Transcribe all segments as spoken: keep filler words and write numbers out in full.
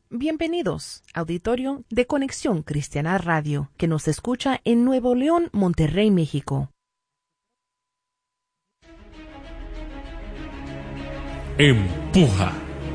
Bienvenidos, auditorio de Conexión Cristiana Radio, que nos escucha en Nuevo León, Monterrey, México. Empuja.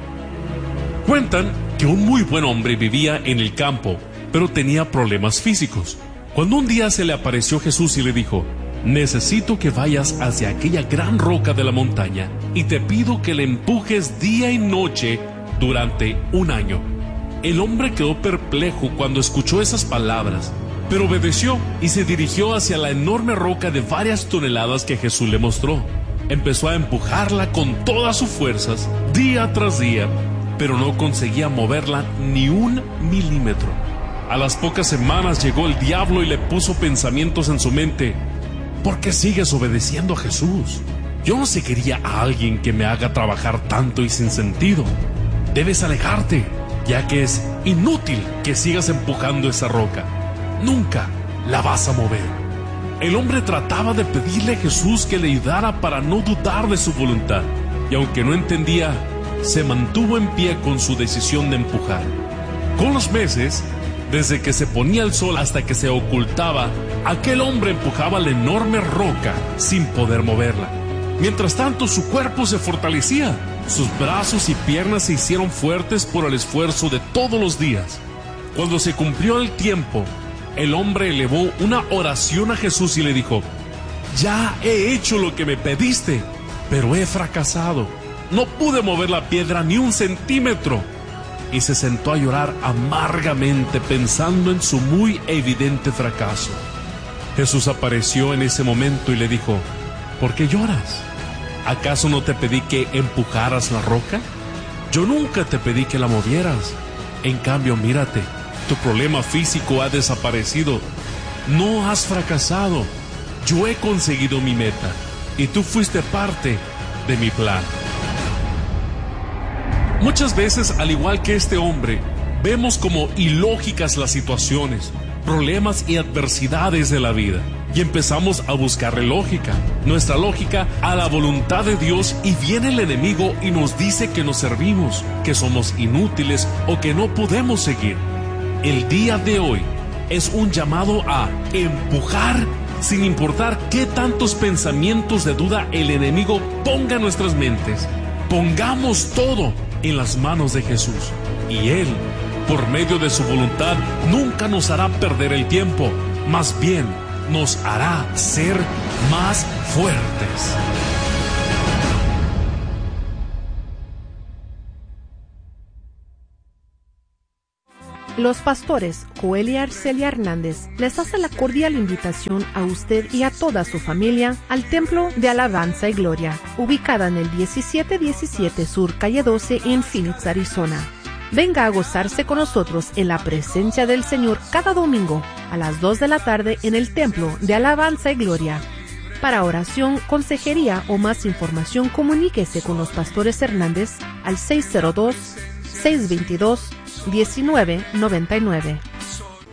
Cuentan que un muy buen hombre vivía en el campo, pero tenía problemas físicos. Cuando un día se le apareció Jesús y le dijo: necesito que vayas hacia aquella gran roca de la montaña y te pido que le empujes día y noche durante un año. El hombre quedó perplejo cuando escuchó esas palabras, pero obedeció y se dirigió hacia la enorme roca de varias toneladas que Jesús le mostró. Empezó a empujarla con todas sus fuerzas, día tras día, pero no conseguía moverla ni un milímetro. A las pocas semanas llegó el diablo y le puso pensamientos en su mente: ¿por qué sigues obedeciendo a Jesús? Yo no seguiría a alguien que me haga trabajar tanto y sin sentido. Debes alejarte, ya que es inútil que sigas empujando esa roca. Nunca la vas a mover. El hombre trataba de pedirle a Jesús que le ayudara para no dudar de su voluntad, y aunque no entendía, se mantuvo en pie con su decisión de empujar. Con los meses, desde que se ponía el sol hasta que se ocultaba, aquel hombre empujaba la enorme roca sin poder moverla. Mientras tanto, su cuerpo se fortalecía. Sus brazos y piernas se hicieron fuertes por el esfuerzo de todos los días. Cuando se cumplió el tiempo, el hombre elevó una oración a Jesús y le dijo: ya he hecho lo que me pediste, pero he fracasado. No pude mover la piedra ni un centímetro. Y se sentó a llorar amargamente, pensando en su muy evidente fracaso. Jesús apareció en ese momento y le dijo: ¿por qué lloras? ¿Acaso no te pedí que empujaras la roca? Yo nunca te pedí que la movieras. En cambio, mírate, tu problema físico ha desaparecido. No has fracasado. Yo he conseguido mi meta y tú fuiste parte de mi plan. Muchas veces, al igual que este hombre, vemos como ilógicas las situaciones, problemas y adversidades de la vida, y empezamos a buscarle lógica, nuestra lógica a la voluntad de Dios, y viene el enemigo y nos dice que nos servimos, que somos inútiles o que no podemos seguir. El día de hoy es un llamado a empujar sin importar qué tantos pensamientos de duda el enemigo ponga en nuestras mentes. Pongamos todo en las manos de Jesús, y Él, por medio de su voluntad, nunca nos hará perder el tiempo, más bien nos hará ser más fuertes. Los pastores Joel y Arcelia Hernández les hace la cordial invitación a usted y a toda su familia al Templo de Alabanza y Gloria, ubicada en el diecisiete diecisiete Sur Calle doce en Phoenix, Arizona. Venga a gozarse con nosotros en la presencia del Señor cada domingo a las dos de la tarde en el Templo de Alabanza y Gloria. Para oración, consejería o más información, comuníquese con los pastores Hernández al seis cero dos, seis dos dos, uno nueve nueve nueve.